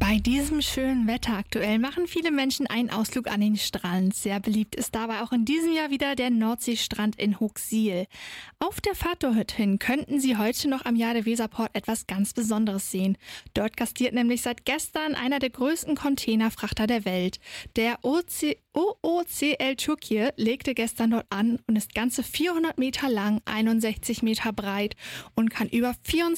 Bei diesem schönen Wetter aktuell machen viele Menschen einen Ausflug an den Strand. Sehr beliebt ist dabei auch in diesem Jahr wieder der Nordseestrand in Hooksiel. Auf der Fahrt dorthin könnten Sie heute noch am Jade-Weserport etwas ganz Besonderes sehen. Dort gastiert nämlich seit gestern einer der größten Containerfrachter der Welt. Der OOCL Türkiye legte gestern dort an und ist ganze 400 Meter lang, 61 Meter breit und kann über 24